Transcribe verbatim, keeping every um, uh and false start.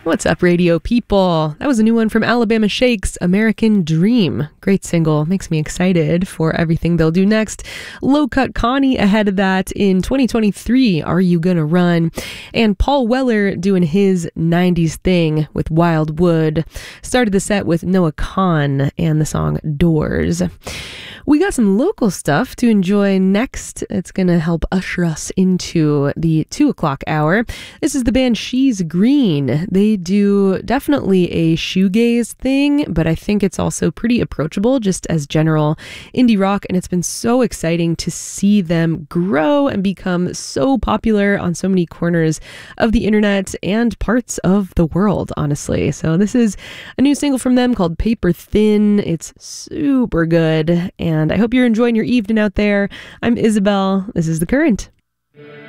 What's up, radio people? That was a new one from Alabama Shakes, American Dream. Great single. Makes me excited for everything they'll do next. Low Cut Connie ahead of that in twenty twenty-three, Are You Gonna Run? And Paul Weller doing his nineties thing with Wildwood. Started the set with Noah Kahan and the song Doors. We got some local stuff to enjoy next. It's going to help usher us into the two o'clock hour. This is the band She's Green. They do definitely a shoegaze thing, but I think it's also pretty approachable just as general indie rock, and it's been so exciting to see them grow and become so popular on so many corners of the internet and parts of the world, honestly. So this is a new single from them called Paper Thin. It's super good, and And I hope you're enjoying your evening out there. I'm Isabel. This is The Current.